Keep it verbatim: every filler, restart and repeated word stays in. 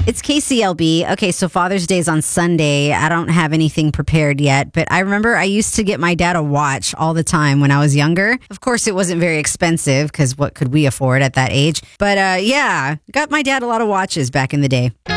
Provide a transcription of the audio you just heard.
It's K C L B. Okay, so Father's Day is on Sunday. I don't have anything prepared yet, but I remember I used to get my dad a watch all the time when I was younger. Of course, it wasn't very expensive because what could we afford at that age? But uh, yeah, got my dad a lot of watches back in the day.